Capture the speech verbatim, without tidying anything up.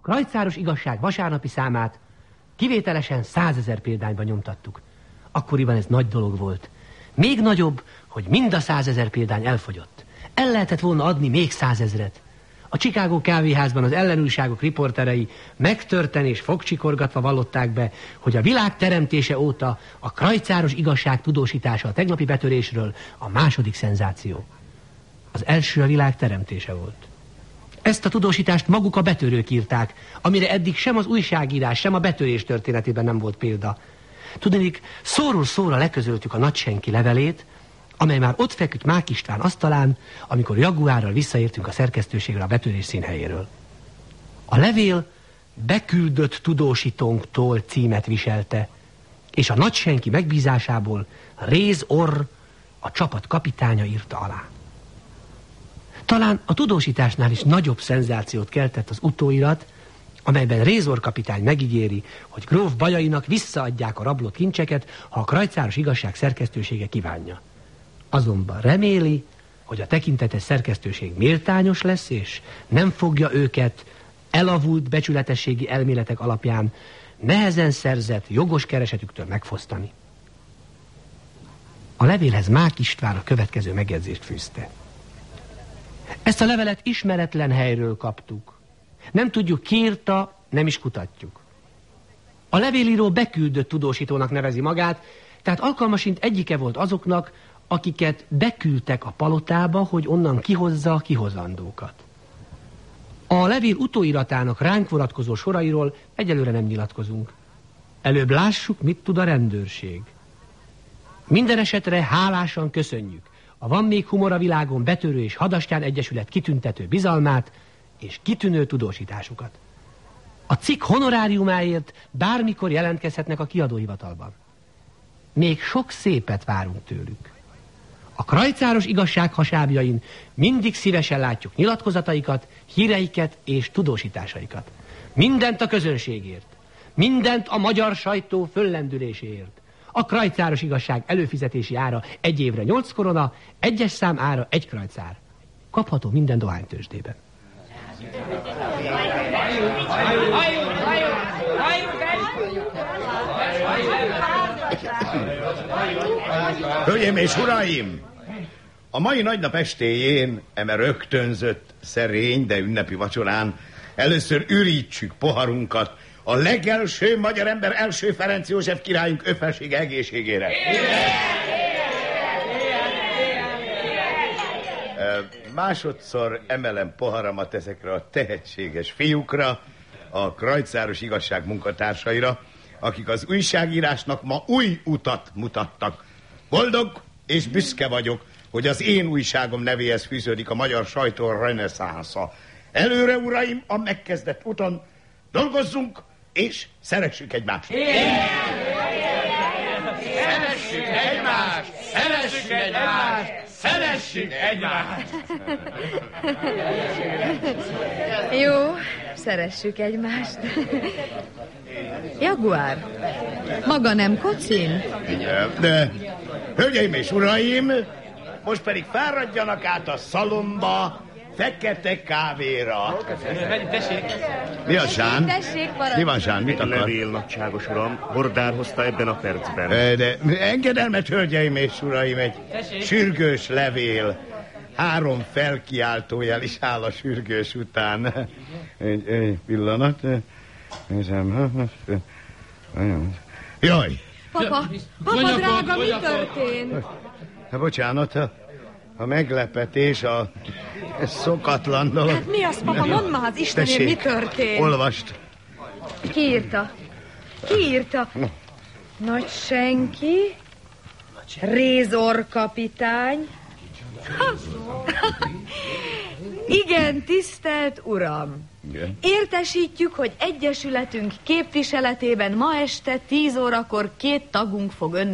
Krajcáros Igazság vasárnapi számát kivételesen százezer példányban nyomtattuk. Akkoriban ez nagy dolog volt. Még nagyobb, hogy mind a százezer példány elfogyott. El lehetett volna adni még százezret. A Chicago kávéházban az ellenújságok riporterei megtörten és fogcsikorgatva vallották be, hogy a világ teremtése óta a krajcáros igazság tudósítása a tegnapi betörésről a második szenzáció. Az első a világ teremtése volt. Ezt a tudósítást maguk a betörők írták, amire eddig sem az újságírás, sem a betörés történetében nem volt példa. Tudnék, szóról szóra leközöltük a nagysenki levelét, amely már ott feküdt Mák István asztalán, amikor Jaguárral visszaértünk a szerkesztőségre a betörés színhelyéről. A levél beküldött tudósítónktól címet viselte, és a nagysenki megbízásából Réz Orr, a csapat kapitánya írta alá. Talán a tudósításnál is nagyobb szenzációt keltett az utóirat, amelyben Réz Orr kapitány megígéri, hogy gróf Bajainak visszaadják a rablott kincseket, ha a Krajcáros Igazság szerkesztősége kívánja. Azonban reméli, hogy a tekintetes szerkesztőség méltányos lesz, és nem fogja őket elavult becsületességi elméletek alapján nehezen szerzett jogos keresetüktől megfosztani. A levélhez Mák István a következő megjegyzést fűzte. Ezt a levelet ismeretlen helyről kaptuk. Nem tudjuk, ki írta, nem is kutatjuk. A levélíró beküldött tudósítónak nevezi magát, tehát alkalmasint egyike volt azoknak, akiket beküldtek a palotába, hogy onnan kihozza a kihozandókat. A levél utóiratának ránk vonatkozó sorairól egyelőre nem nyilatkozunk. Előbb lássuk, mit tud a rendőrség. Minden esetre hálásan köszönjük a Van még humor a világon betörő és hadastyán egyesület kitüntető bizalmát és kitűnő tudósításukat. A cikk honoráriumáért bármikor jelentkezhetnek a kiadóhivatalban. Még sok szépet várunk tőlük. A krajcáros igazság hasábjain mindig szívesen látjuk nyilatkozataikat, híreiket és tudósításaikat. Mindent a közönségért, mindent a magyar sajtó föllendüléséért. A krajcáros igazság előfizetési ára egy évre nyolc korona, egyes szám ára egy krajcár. Kapható minden dohánytőzsdében. Hölgyeim és uraim! A mai nagynap estéjén, eme rögtönzött, szerény, de ünnepi vacsorán először ürítsük poharunkat a legelső magyar ember, első Ferenc József királyunk öfelsége egészségére. Másodszor emelem poharamat ezekre a tehetséges fiúkra, a krajcáros igazság munkatársaira, akik az újságírásnak ma új utat mutattak. Boldog és büszke vagyok, hogy az én újságom nevéhez fűződik a magyar sajtó reneszánsza. Előre, uraim, a megkezdett úton dolgozzunk, és szeressük egymást. Szeressük egymást! Szeressük egymást! Szeressük egymást! Jó, szeressük egymást. Jaguár, maga nem kocin? De, hölgyeim és uraim, most pedig fáradjanak át a szalomba, fekete kávéra. Tessék. Mi a Zsán? Tessék, Mi van, Zsán? Mit akar? Levél, nagyságos uram, Bordár hozta ebben a percben. De engedelmet, hölgyeim és uraim, egy Tessék. sürgős levél. Három felkiáltójel is áll a sürgős után. Egy, egy pillanat. Jaj! Papa, papa drága, mi történt? Bocsánat, a, a meglepetés, a szokatlan dolog. Hát mi az, papa? Mondd már, az Istenért, mi történt? Olvast. Ki írta? Ki írta? Nagy senki, Réz Orr kapitány. Igen, tisztelt uram! Igen. Értesítjük, hogy egyesületünk képviseletében ma este tíz órakor két tagunk fog önni